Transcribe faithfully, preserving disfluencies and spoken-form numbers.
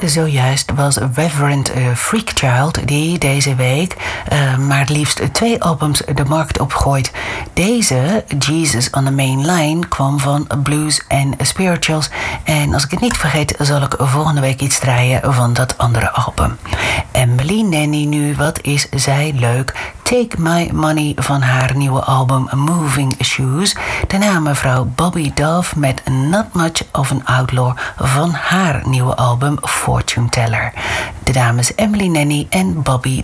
zojuist was Reverend uh, Freakchild, die deze week uh, maar liefst twee albums de markt opgooit. Deze, Jesus on the Main Line, kwam van Blues and Spirituals. En als ik het niet vergeet, zal ik volgende week iets draaien van dat andere album. Emily Nanny nu, wat is zij leuk. Take My Money van haar nieuwe album Moving Shoes. Daarna mevrouw Bobby Dove met Not Much of an Outlaw van haar nieuwe album Fortune Teller. De dames Emily Nanny en Bobby